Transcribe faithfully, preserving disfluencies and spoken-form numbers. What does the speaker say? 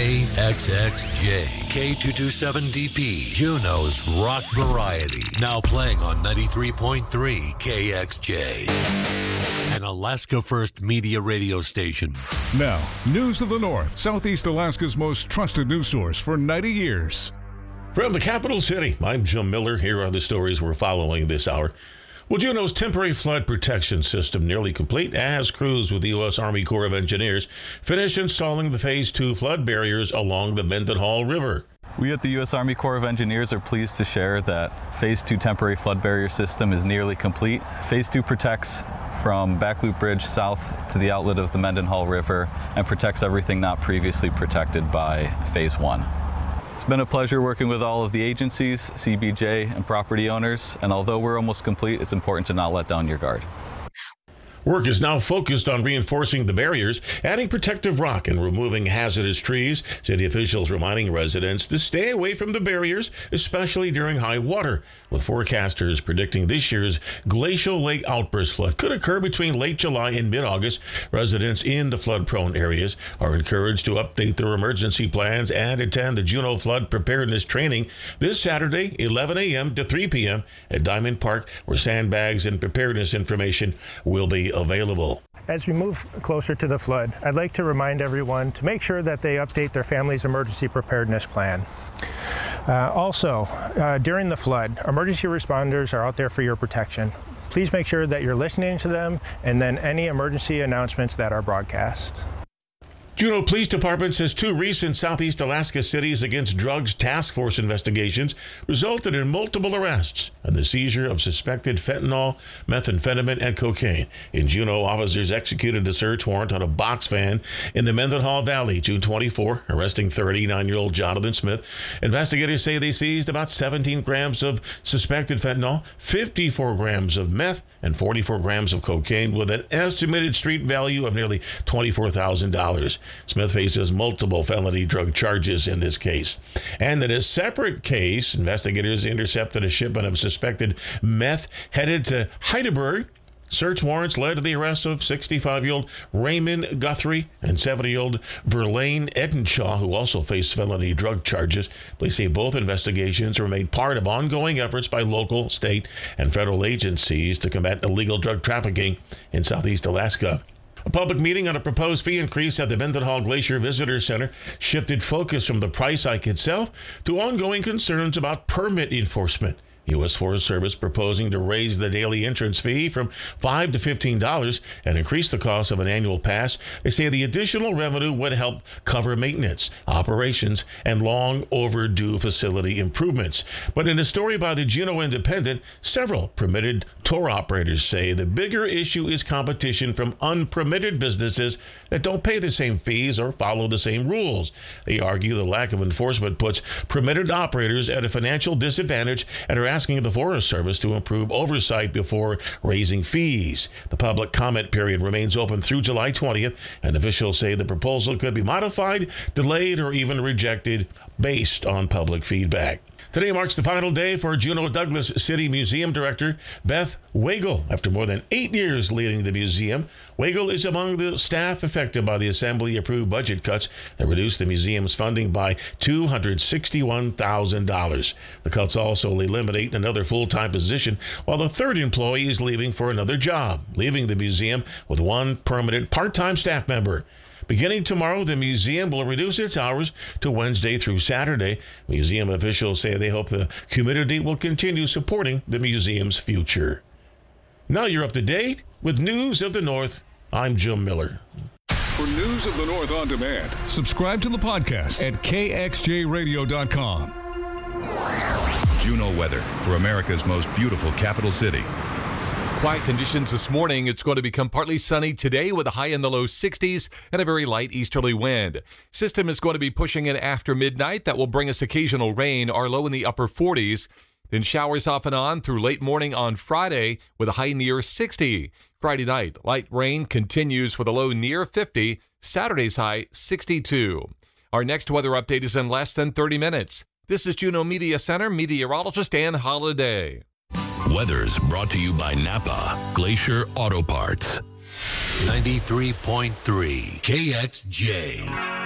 K X X J, K two twenty-seven D P, Juneau's rock variety. Now playing on ninety-three point three K X J. An Alaska First Media radio station. Now, News of the North, Southeast Alaska's most trusted news source for ninety years. From the capital city, I'm Jim Miller. Here are the stories we're following this hour. Well, Juneau's temporary flood protection system nearly complete as crews with the U S Army Corps of Engineers finish installing the Phase two flood barriers along the Mendenhall River. We at the U S Army Corps of Engineers are pleased to share that Phase two temporary flood barrier system is nearly complete. Phase two protects from Back Loop Bridge south to the outlet of the Mendenhall River and protects everything not previously protected by Phase one. It's been a pleasure working with all of the agencies, C B J, and property owners, and although we're almost complete, it's important to not let down your guard. Work is now focused on reinforcing the barriers, adding protective rock and removing hazardous trees. City officials reminding residents to stay away from the barriers, especially during high water, with forecasters predicting this year's glacial lake outburst flood could occur between late July and mid-August. Residents in the flood-prone areas are encouraged to update their emergency plans and attend the Juneau Flood Preparedness Training this Saturday, eleven a.m. to three p.m. at Diamond Park, where sandbags and preparedness information will be available. As we move closer to the flood, I'd like to remind everyone to make sure that they update their family's emergency preparedness plan. Uh, also, uh, during the flood, emergency responders are out there for your protection. Please make sure that you're listening to them and then any emergency announcements that are broadcast. Juneau Police Department says two recent Southeast Alaska Cities Against Drugs Task Force investigations resulted in multiple arrests and the seizure of suspected fentanyl, methamphetamine, and cocaine. In Juneau, officers executed a search warrant on a box van in the Mendenhall Valley, June twenty-fourth, arresting thirty-nine-year-old Jonathan Smith. Investigators say they seized about seventeen grams of suspected fentanyl, fifty-four grams of meth, and forty-four grams of cocaine with an estimated street value of nearly twenty-four thousand dollars. Smith faces multiple felony drug charges in this case. And in a separate case, investigators intercepted a shipment of suspected meth headed to Heidelberg. Search warrants led to the arrest of sixty-five-year-old Raymond Guthrie and seventy-year-old Verlaine Edenshaw, who also faced felony drug charges. Police say both investigations were made part of ongoing efforts by local, state, and federal agencies to combat illegal drug trafficking in Southeast Alaska. A public meeting on a proposed fee increase at the Mendenhall Glacier Visitor Center shifted focus from the price hike itself to ongoing concerns about permit enforcement. U S Forest Service proposing to raise the daily entrance fee from five dollars to fifteen dollars and increase the cost of an annual pass. They say the additional revenue would help cover maintenance, operations, and long overdue facility improvements. But in a story by the Juneau Independent, several permitted tour operators say the bigger issue is competition from unpermitted businesses that don't pay the same fees or follow the same rules. They argue the lack of enforcement puts permitted operators at a financial disadvantage and are asking the Forest Service to improve oversight before raising fees. The public comment period remains open through July twentieth, and officials say the proposal could be modified, delayed, or even rejected based on public feedback. Today marks the final day for Juneau Douglas City Museum Director Beth Wagle. After more than eight years leading the museum, Wagle is among the staff affected by the Assembly-approved budget cuts that reduced the museum's funding by two hundred sixty-one thousand dollars. The cuts also eliminate another full-time position, while the third employee is leaving for another job, leaving the museum with one permanent part-time staff member. Beginning tomorrow, the museum will reduce its hours to Wednesday through Saturday. Museum officials say they hope the community will continue supporting the museum's future. Now you're up to date with News of the North. I'm Jim Miller. For News of the North on demand, subscribe to the podcast at K X J radio dot com. Juneau weather for America's most beautiful capital city. Quiet conditions this morning. It's going to become partly sunny today with a high in the low sixties and a very light easterly wind. System is going to be pushing in after midnight. That will bring us occasional rain, our low in the upper forties. Then showers off and on through late morning on Friday with a high near sixty. Friday night, light rain continues with a low near fifty. Saturday's high sixty-two. Our next weather update is in less than thirty minutes. This is Juneau Media Center meteorologist Ann Holiday. Weather's brought to you by Napa Glacier Auto Parts. ninety-three point three K X J.